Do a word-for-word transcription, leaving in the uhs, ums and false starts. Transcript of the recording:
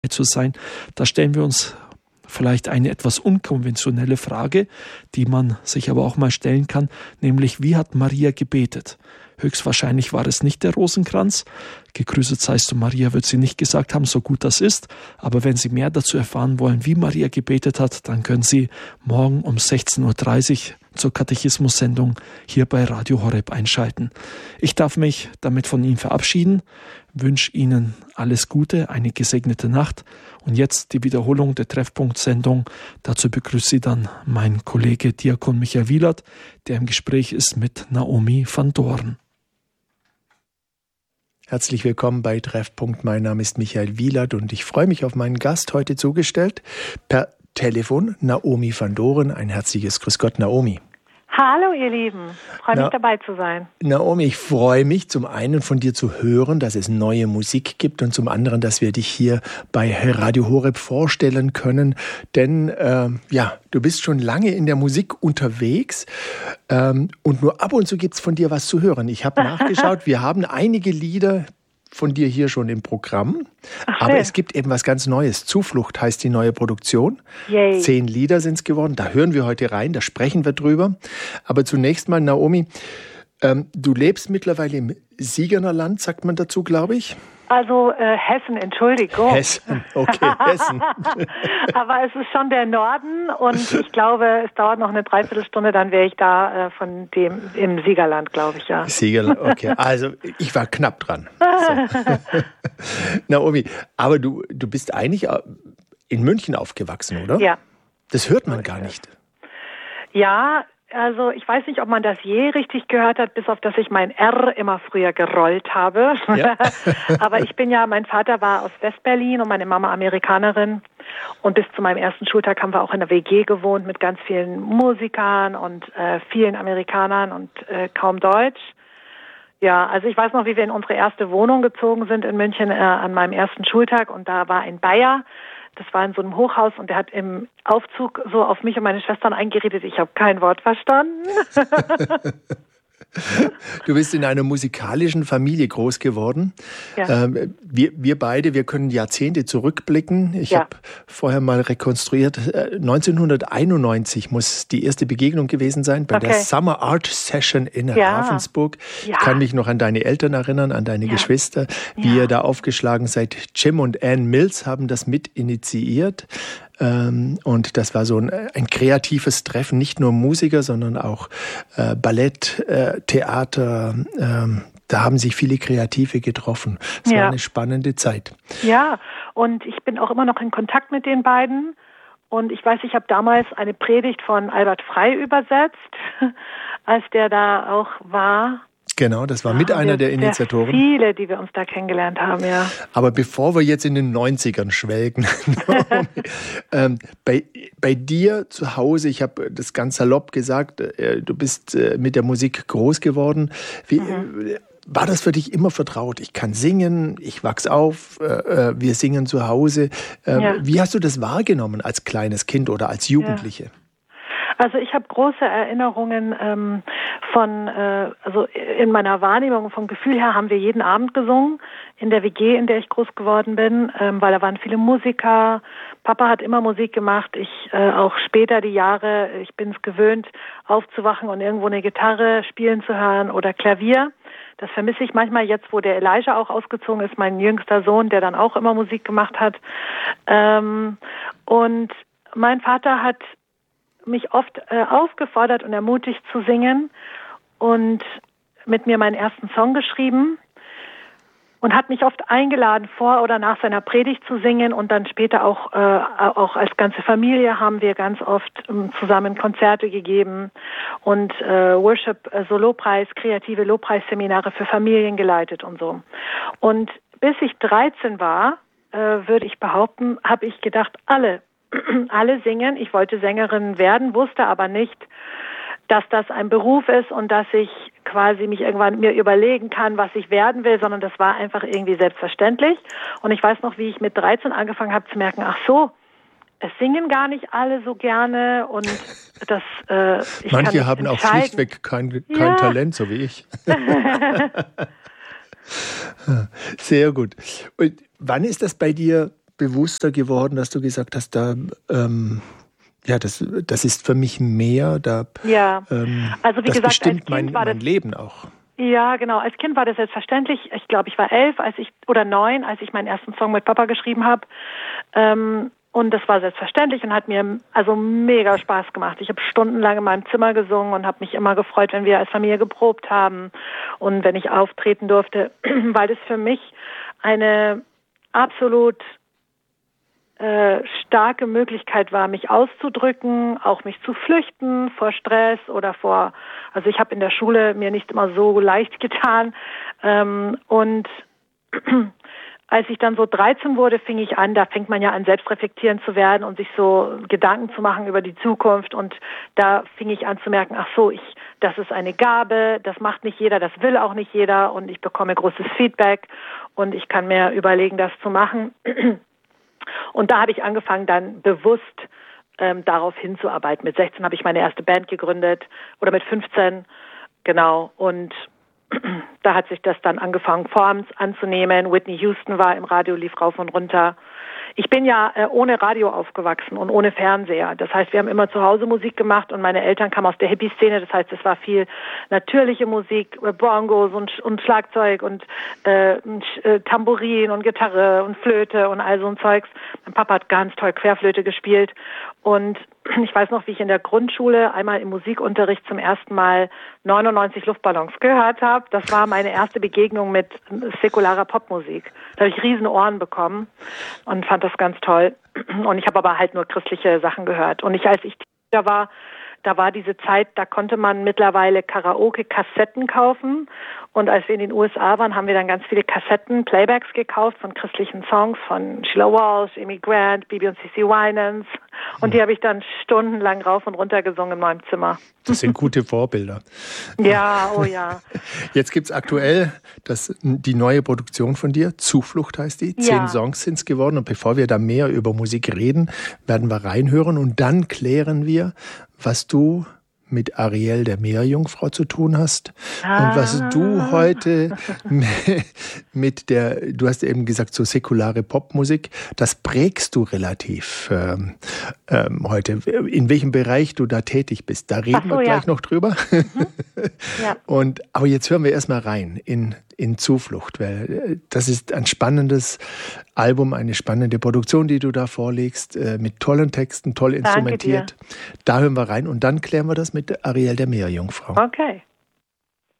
zu sein. Da stellen wir uns vielleicht eine etwas unkonventionelle Frage, die man sich aber auch mal stellen kann, nämlich wie hat Maria gebetet? Höchstwahrscheinlich war es nicht der Rosenkranz. Gegrüßet seist du, Maria, wird sie nicht gesagt haben, so gut das ist. Aber wenn Sie mehr dazu erfahren wollen, wie Maria gebetet hat, dann können Sie morgen um sechzehn Uhr dreißig zur Katechismus-Sendung hier bei Radio Horeb einschalten. Ich darf mich damit von Ihnen verabschieden, wünsche Ihnen alles Gute, eine gesegnete Nacht und jetzt die Wiederholung der Treffpunkt-Sendung. Dazu begrüßt Sie dann mein Kollege Diakon Michael Wielert, der im Gespräch ist mit Naomi van Doorn. Herzlich willkommen bei Treffpunkt. Mein Name ist Michael Wielert und ich freue mich auf meinen Gast heute zugestellt. Per Telefon Naomi van Doorn. Ein herzliches Grüß Gott, Naomi. Hallo ihr Lieben, freue mich dabei zu sein. Naomi, ich freue mich zum einen von dir zu hören, dass es neue Musik gibt und zum anderen, dass wir dich hier bei Radio Horeb vorstellen können. Denn äh, ja, du bist schon lange in der Musik unterwegs ähm, und nur ab und zu gibt es von dir was zu hören. Ich habe nachgeschaut, wir haben einige Lieder von dir hier schon im Programm. Ach, aber es gibt eben was ganz Neues. Zuflucht heißt die neue Produktion. Yay. Zehn Lieder sind es geworden. Da hören wir heute rein, da sprechen wir drüber. Aber zunächst mal, Naomi, ähm, du lebst mittlerweile im Siegernerland, sagt man dazu, glaube ich. Also äh, Hessen, Entschuldigung. Hessen, okay, Hessen. Aber es ist schon der Norden und ich glaube, es dauert noch eine Dreiviertelstunde, dann wäre ich da äh, von dem im Siegerland, glaube ich, ja. Siegerland, okay. Also ich war knapp dran. So. Naomi, aber du, du bist eigentlich in München aufgewachsen, oder? Ja. Das hört man gar nicht. Ja, also ich weiß nicht, ob man das je richtig gehört hat, bis auf dass ich mein R immer früher gerollt habe. Ja. Aber ich bin ja, mein Vater war aus Westberlin und meine Mama Amerikanerin. Und bis zu meinem ersten Schultag haben wir auch in der W G gewohnt mit ganz vielen Musikern und äh, vielen Amerikanern und äh, kaum Deutsch. Ja, also ich weiß noch, wie wir in unsere erste Wohnung gezogen sind in München äh, an meinem ersten Schultag und da war ein Bayer. Das war in so einem Hochhaus und der hat im Aufzug so auf mich und meine Schwestern eingeredet. Ich habe kein Wort verstanden. Du bist in einer musikalischen Familie groß geworden. Ja. Ähm, wir, wir beide, wir können Jahrzehnte zurückblicken. Ich ja. habe vorher mal rekonstruiert, neunzehnhunderteinundneunzig muss die erste Begegnung gewesen sein bei okay. der Summer Art Session in ja. Ravensburg. Ja. Ich kann mich noch an deine Eltern erinnern, an deine ja. Geschwister, wie ja. ihr da aufgeschlagen seid. Jim und Ann Mills haben das mit initiiert. Und das war so ein, ein kreatives Treffen, nicht nur Musiker, sondern auch äh, Ballett, äh, Theater. Ähm, da haben sich viele Kreative getroffen. Es ja. war eine spannende Zeit. Ja, und ich bin auch immer noch in Kontakt mit den beiden. Und ich weiß, ich habe damals eine Predigt von Albert Frey übersetzt, als der da auch war. Genau, das war ja, mit einer der Initiatoren. Viele, die wir uns da kennengelernt haben, ja. Aber bevor wir jetzt in den neunzigern schwelgen, ähm, bei, bei dir zu Hause, ich habe das ganz salopp gesagt, äh, du bist äh, mit der Musik groß geworden. Wie, mhm. War das für dich immer vertraut? Ich kann singen, ich wachse auf, äh, wir singen zu Hause. Äh, ja. Wie hast du das wahrgenommen als kleines Kind oder als Jugendliche? Ja. Also ich habe große Erinnerungen ähm, von, äh, also in meiner Wahrnehmung, vom Gefühl her haben wir jeden Abend gesungen in der W G, in der ich groß geworden bin, ähm, weil da waren viele Musiker. Papa hat immer Musik gemacht. Ich äh, auch später die Jahre, ich bin es gewöhnt, aufzuwachen und irgendwo eine Gitarre spielen zu hören oder Klavier. Das vermisse ich manchmal jetzt, wo der Elijah auch ausgezogen ist, mein jüngster Sohn, der dann auch immer Musik gemacht hat. Ähm, und mein Vater hat mich oft äh, aufgefordert und ermutigt zu singen und mit mir meinen ersten Song geschrieben und hat mich oft eingeladen, vor oder nach seiner Predigt zu singen und dann später auch, äh, auch als ganze Familie haben wir ganz oft ähm, zusammen Konzerte gegeben und äh, Worship, äh, so Lobpreis, kreative Lobpreisseminare für Familien geleitet und so. Und bis ich dreizehn war, äh, würde ich behaupten, habe ich gedacht, alle alle singen. Ich wollte Sängerin werden, wusste aber nicht, dass das ein Beruf ist und dass ich quasi mich irgendwann mir überlegen kann, was ich werden will, sondern das war einfach irgendwie selbstverständlich. Und ich weiß noch, wie ich mit dreizehn angefangen habe zu merken, ach so, es singen gar nicht alle so gerne und das äh, ich Manche kann haben auch schlichtweg kein, kein ja. Talent, so wie ich. Sehr gut. Und wann ist das bei dir bewusster geworden, dass du gesagt hast, da ähm, ja, das, das ist für mich mehr, da ja. ähm, also wie das gesagt, bestimmt mein, war mein das, Leben auch. Ja, genau. Als Kind war das selbstverständlich. Ich glaube, ich war elf, als ich oder neun, als ich meinen ersten Song mit Papa geschrieben habe. Ähm, Und das war selbstverständlich und hat mir also mega Spaß gemacht. Ich habe stundenlang in meinem Zimmer gesungen und habe mich immer gefreut, wenn wir als Familie geprobt haben und wenn ich auftreten durfte, weil das für mich eine absolut äh, starke Möglichkeit war, mich auszudrücken, auch mich zu flüchten vor Stress oder vor, also ich habe in der Schule mir nicht immer so leicht getan ähm, und als ich dann so dreizehn wurde, fing ich an, da fängt man ja an, selbstreflektierend zu werden und sich so Gedanken zu machen über die Zukunft. Und da fing ich an zu merken, ach so, ich, das ist eine Gabe, das macht nicht jeder, das will auch nicht jeder und ich bekomme großes Feedback und ich kann mir überlegen, das zu machen. Und da habe ich angefangen, dann bewusst ähm, darauf hinzuarbeiten. Mit sechzehn habe ich meine erste Band gegründet oder mit fünfzehn, genau, und da hat sich das dann angefangen, Forms anzunehmen. Whitney Houston war im Radio, lief rauf und runter. Ich bin ja äh, ohne Radio aufgewachsen und ohne Fernseher. Das heißt, wir haben immer zu Hause Musik gemacht und meine Eltern kamen aus der Hippie-Szene. Das heißt, es war viel natürliche Musik, Bongos und, und Schlagzeug und äh, äh, Tambourin und Gitarre und Flöte und all so ein Zeugs. Mein Papa hat ganz toll Querflöte gespielt und ich weiß noch, wie ich in der Grundschule einmal im Musikunterricht zum ersten Mal neunundneunzig Luftballons gehört habe. Das war meine erste Begegnung mit säkularer Popmusik. Da habe ich riesen Ohren bekommen und fand das ganz toll. Und ich habe aber halt nur christliche Sachen gehört. Und ich, als ich da war, da war diese Zeit, da konnte man mittlerweile Karaoke-Kassetten kaufen. Und als wir in den U S A waren, haben wir dann ganz viele Kassetten, Playbacks gekauft von christlichen Songs von Sheila Walsh, Amy Grant, Bibi und Cici Winans. Und die habe ich dann stundenlang rauf und runter gesungen in meinem Zimmer. Das sind gute Vorbilder. Ja, oh ja. Jetzt gibt's aktuell das, die neue Produktion von dir, Zuflucht heißt die. Zehn Ja. Songs sind's geworden. Und bevor wir da mehr über Musik reden, werden wir reinhören und dann klären wir, was du mit Ariel, der Meerjungfrau, zu tun hast. Ah. Und was du heute mit der, du hast eben gesagt, so säkulare Popmusik, das prägst du relativ ähm, ähm, heute. In welchem Bereich du da tätig bist, da reden so, wir gleich ja. noch drüber. Mhm. Ja. Und, aber jetzt hören wir erstmal rein in, in Zuflucht, weil das ist ein spannendes Album, eine spannende Produktion, die du da vorlegst, äh, mit tollen Texten, toll instrumentiert. Da hören wir rein und dann klären wir das mit Ariel, der Meerjungfrau. Okay.